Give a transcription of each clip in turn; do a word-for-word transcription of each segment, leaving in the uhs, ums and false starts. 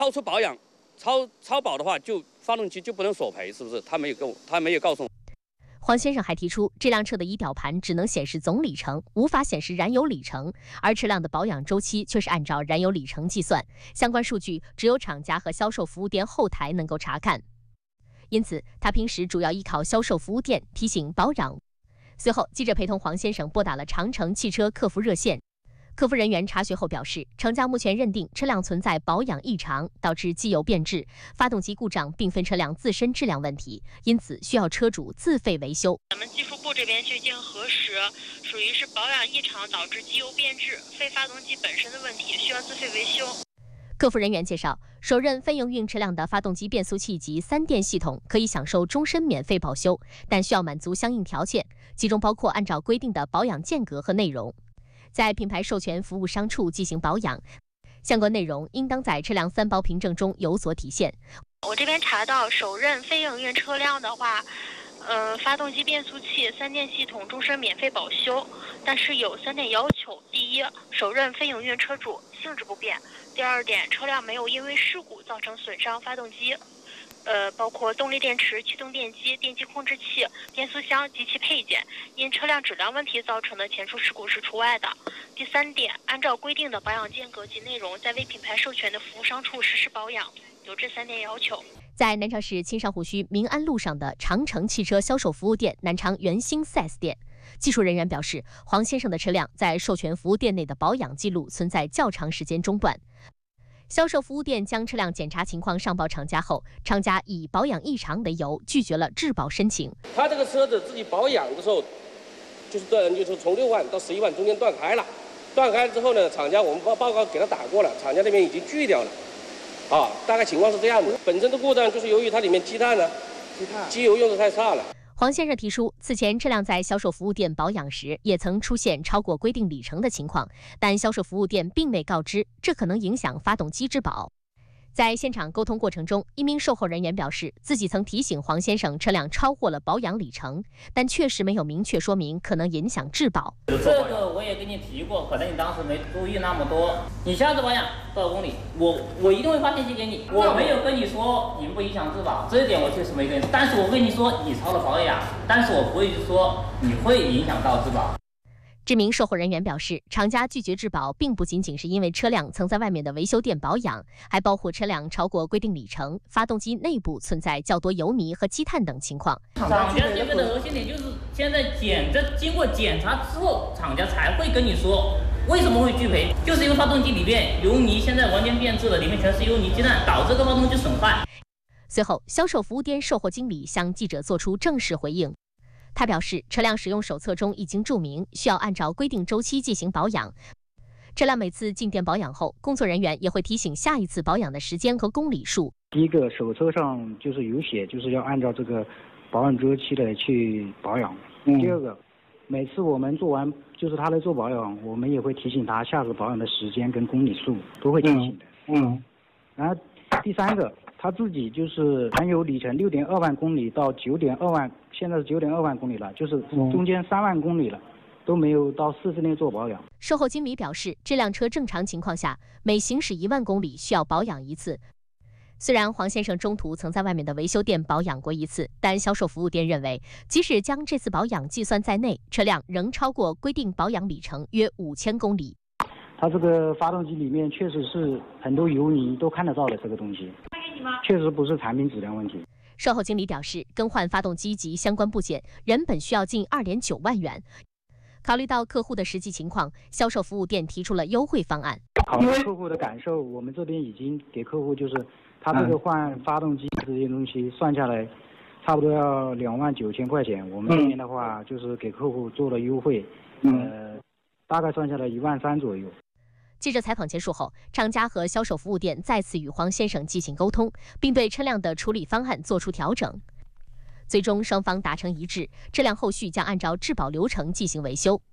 超出保养、超超保的话，就发动机就不能索赔，是不是？他没有跟我，他没有告诉我。 黄先生还提出，这辆车的仪表盘只能显示总里程，无法显示燃油里程，而车辆的保养周期却是按照燃油里程计算，相关数据只有厂家和销售服务店后台能够查看。因此，他平时主要依靠销售服务店提醒保养。随后，记者陪同黄先生拨打了长城汽车客服热线。客服人员查询后表示，厂家目前认定车辆存在保养异常，导致机油变质、发动机故障，并非车辆自身质量问题，因此需要车主自费维修。 咱们技术部这边去进行核实，属于是保养异常导致机油变质，非发动机本身的问题，需要自费维修。 客服人员介绍，首任非营运车辆的发动机变速器及三电系统可以享受终身免费保修，但需要满足相应条件，其中包括按照规定的保养间隔和内容，在品牌授权服务商处进行保养，相关内容应当在车辆三包凭证中有所体现。 我这边查到，首任非营运车辆的话，呃，发动机变速器、三电系统终身免费保修，但是有三点要求：第一，首任非营运车主性质不变；第二点，车辆没有因为事故造成损伤发动机。呃，包括动力电池、启动电机、电机控制器、变速箱及其配件，因车辆质量问题造成的前出事故是除外的。第三点，按照规定的保养间隔及内容，在为品牌授权的服务商处实施保养，有这三点要求。 在南昌市青上湖区民安路上的长城汽车销售服务店南昌元兴 四 S 店，技术人员表示，黄先生的车辆在授权服务店内的保养记录存在较长时间中断。销售服务店将车辆检查情况上报厂家后，厂家以保养异常为由拒绝了质保申请。 他这个车子自己保养的时候，就是断，就是从六万到十一万中间断开了。断开了之后呢，厂家我们报报告给他打过了，厂家那边已经拒掉了。啊，大概情况是这样的。本身的故障就是由于它里面积碳呢，积碳机油用的太差了。 黄先生提出，此前车辆在销售服务店保养时，也曾出现超过规定里程的情况，但销售服务店并未告知，这可能影响发动机质保。在现场沟通过程中，一名售后人员表示，自己曾提醒黄先生车辆超过了保养里程，但确实没有明确说明可能影响质保。 这个我也跟你提过，可能你当时没注意那么多。你下次保养多少公里，我我一定会发信息给你。我没有跟你说影不影响质保，这一点我确实没跟你，但是我跟你说你超了保养，但是我不会说你会影响到质保。 这名售后人员表示，厂家拒绝质保并不仅仅是因为车辆曾在外面的维修店保养，还包括车辆超过规定里程、发动机内部存在较多油泥和积碳等情况。 厂家这个的核心点就是现在检这经过检查之后，厂家才会跟你说为什么会拒赔，就是因为发动机里面油泥现在完全变质了，里面全是油泥积碳，导致这个发动机损坏。 随后，销售服务店售后经理向记者作出正式回应。他表示，车辆使用手册中已经注明需要按照规定周期进行保养。车辆每次进店保养后，工作人员也会提醒下一次保养的时间和公里数。 第一个，手册上就是有写，就是要按照这个保养周期来去保养。嗯、第二个，每次我们做完，就是他来做保养，我们也会提醒他下次保养的时间跟公里数都会提醒的。嗯。嗯然后第三个。他自己就是燃油里程六点二万公里到九点二万，现在是九点二万公里了，就是中间三万公里了，都没有到四之内做保养。 售后经理表示，这辆车正常情况下每行驶一万公里需要保养一次。虽然黄先生中途曾在外面的维修店保养过一次，但销售服务店认为，即使将这次保养计算在内，车辆仍超过规定保养里程约五千公里。 它这个发动机里面确实是很多油泥都看得到的，这个东西确实不是产品质量问题。 售后经理表示，更换发动机及相关部件原本需要近 二点九万元。考虑到客户的实际情况，销售服务店提出了优惠方案。 考虑客户的感受，我们这边已经给客户就是他这个换发动机这些东西算下来，差不多要两万九千块钱。我们这边的话就是给客户做了优惠，呃，大概算下来一万三左右。 记者采访结束后，厂家和销售服务店再次与黄先生进行沟通，并对车辆的处理方案作出调整。最终双方达成一致，车辆后续将按照质保流程进行维修。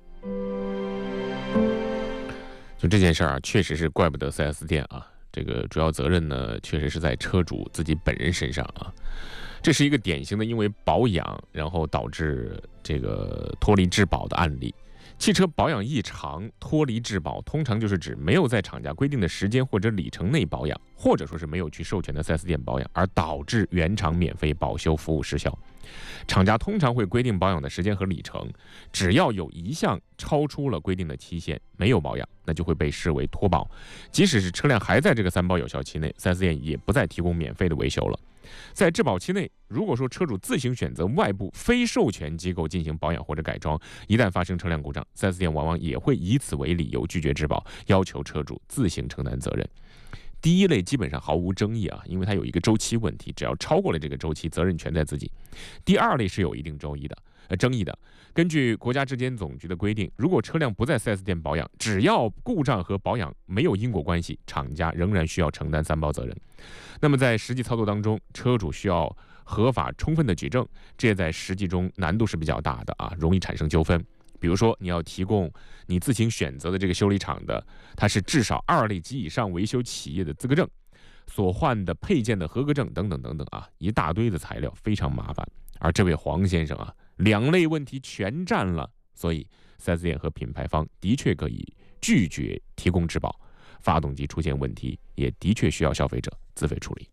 就这件事儿啊，确实是怪不得 四 S 店啊，这个主要责任呢，确实是在车主自己本人身上啊。这是一个典型的因为保养然后导致这个脱离质保的案例。 汽车保养异常脱离质保，通常就是指没有在厂家规定的时间或者里程内保养，或者说是没有去授权的 四 S 店保养，而导致原厂免费保修服务失效。厂家通常会规定保养的时间和里程，只要有一项超出了规定的期限，没有保养，那就会被视为脱保。即使是车辆还在这个三保有效期内， 四 S 店也不再提供免费的维修了。在质保期内，如果说车主自行选择外部非授权机构进行保养或者改装，一旦发生车辆故障， 四 S 店往往也会以此为理由拒绝质保，要求车主自行承担责任。第一类基本上毫无争议啊，因为它有一个周期问题，只要超过了这个周期，责任全在自己。第二类是有一定争议的，呃，争议的。根据国家质监总局的规定，如果车辆不在 四 S 店保养，只要故障和保养没有因果关系，厂家仍然需要承担三包责任。那么在实际操作当中，车主需要合法充分的举证，这也在实际中难度是比较大的啊，容易产生纠纷。比如说，你要提供你自行选择的这个修理厂的，它是至少二类及以上维修企业的资格证，所换的配件的合格证等等等等啊，一大堆的材料，非常麻烦。而这位黄先生啊，两类问题全占了，所以 四 S 店和品牌方的确可以拒绝提供质保，发动机出现问题也的确需要消费者自费处理。